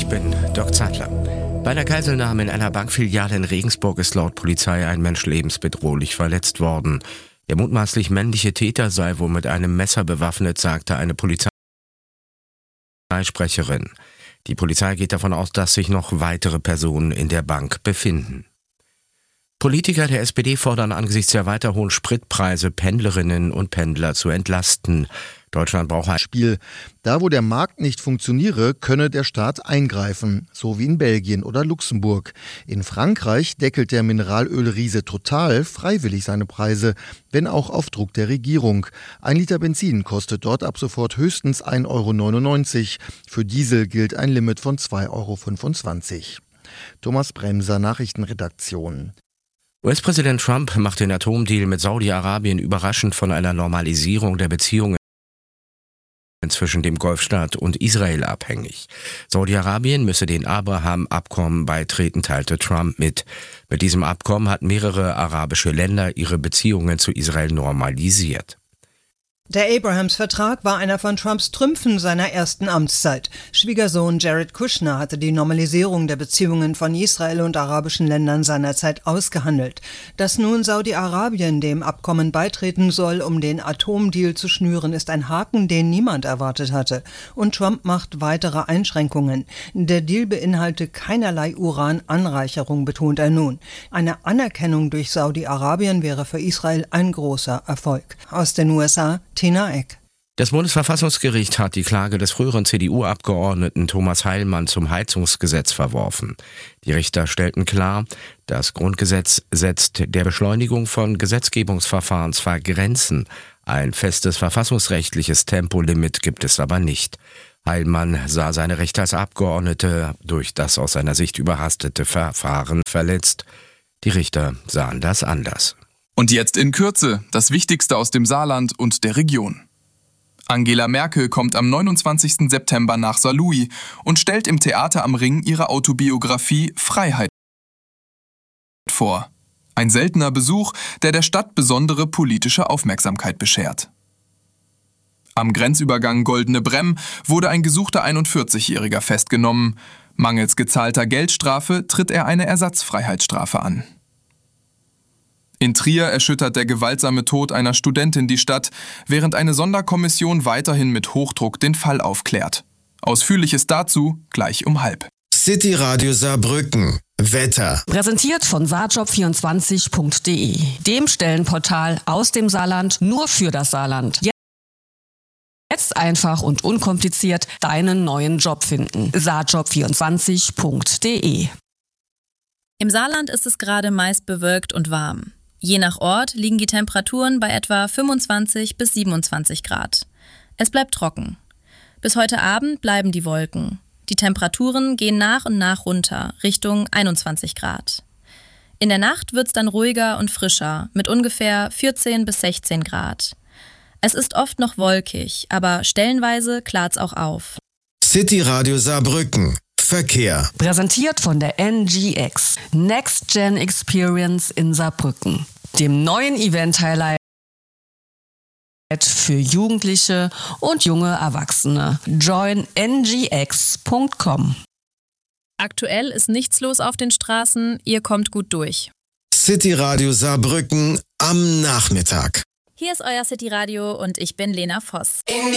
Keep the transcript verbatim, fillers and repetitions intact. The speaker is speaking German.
bin Dirk Zeitler. Bei einer Geiselnahme in einer Bankfiliale in Regensburg ist laut Polizei ein Mensch lebensbedrohlich verletzt worden. Der mutmaßlich männliche Täter sei wohl mit einem Messer bewaffnet, sagte eine Polizeisprecherin. Die Polizei geht davon aus, dass sich noch weitere Personen in der Bank befinden. Politiker der S P D fordern angesichts der weiter hohen Spritpreise Pendlerinnen und Pendler zu entlasten. Deutschland braucht ein Spiel. Da, wo der Markt nicht funktioniere, könne der Staat eingreifen, so wie in Belgien oder Luxemburg. In Frankreich deckelt der Mineralölriese Total freiwillig seine Preise, wenn auch auf Druck der Regierung. Ein Liter Benzin kostet dort ab sofort höchstens ein Euro neunundneunzig. Für Diesel gilt ein Limit von zwei Euro fünfundzwanzig. Thomas Bremser, Nachrichtenredaktion. U S-Präsident Trump macht den Atomdeal mit Saudi-Arabien überraschend von einer Normalisierung der Beziehungen zwischen dem Golfstaat und Israel abhängig. Saudi-Arabien müsse den Abraham-Abkommen beitreten, teilte Trump mit. Mit diesem Abkommen hat mehrere arabische Länder ihre Beziehungen zu Israel normalisiert. Der Abrahams-Vertrag war einer von Trumps Trümpfen seiner ersten Amtszeit. Schwiegersohn Jared Kushner hatte die Normalisierung der Beziehungen von Israel und arabischen Ländern seinerzeit ausgehandelt. Dass nun Saudi-Arabien dem Abkommen beitreten soll, um den Atomdeal zu schnüren, ist ein Haken, den niemand erwartet hatte. Und Trump macht weitere Einschränkungen. Der Deal beinhalte keinerlei Urananreicherung, betont er nun. Eine Anerkennung durch Saudi-Arabien wäre für Israel ein großer Erfolg. Aus den U S A Tina Eck. Das Bundesverfassungsgericht hat die Klage des früheren C D U-Abgeordneten Thomas Heilmann zum Heizungsgesetz verworfen. Die Richter stellten klar, das Grundgesetz setzt der Beschleunigung von Gesetzgebungsverfahren zwar Grenzen, ein festes verfassungsrechtliches Tempolimit gibt es aber nicht. Heilmann sah seine Rechte als Abgeordnete durch das aus seiner Sicht überhastete Verfahren verletzt. Die Richter sahen das anders. Und jetzt in Kürze das Wichtigste aus dem Saarland und der Region. Angela Merkel kommt am neunundzwanzigsten September nach Saarlouis und stellt im Theater am Ring ihre Autobiografie Freiheit vor. Ein seltener Besuch, der der Stadt besondere politische Aufmerksamkeit beschert. Am Grenzübergang Goldene Bremm wurde ein gesuchter einundvierzigjähriger festgenommen. Mangels gezahlter Geldstrafe tritt er eine Ersatzfreiheitsstrafe an. In Trier erschüttert der gewaltsame Tod einer Studentin die Stadt, während eine Sonderkommission weiterhin mit Hochdruck den Fall aufklärt. Ausführliches dazu gleich um halb. City Radio Saarbrücken. Wetter. Präsentiert von saarjob vierundzwanzig punkt de, dem Stellenportal aus dem Saarland nur für das Saarland. Jetzt einfach und unkompliziert deinen neuen Job finden. saarjob vierundzwanzig punkt de. Im Saarland ist es gerade meist bewölkt und warm. Je nach Ort liegen die Temperaturen bei etwa fünfundzwanzig bis siebenundzwanzig Grad. Es bleibt trocken. Bis heute Abend bleiben die Wolken. Die Temperaturen gehen nach und nach runter, Richtung einundzwanzig Grad. In der Nacht wird's dann ruhiger und frischer, mit ungefähr vierzehn bis sechzehn Grad. Es ist oft noch wolkig, aber stellenweise klart's auch auf. City Radio Saarbrücken. Verkehr. Präsentiert von der N G X, Next Gen Experience in Saarbrücken, dem neuen Event-Highlight für Jugendliche und junge Erwachsene. join n g x punkt com. Aktuell ist nichts los auf den Straßen, ihr kommt gut durch. City Radio Saarbrücken am Nachmittag. Hier ist euer City Radio und ich bin Lena Voss.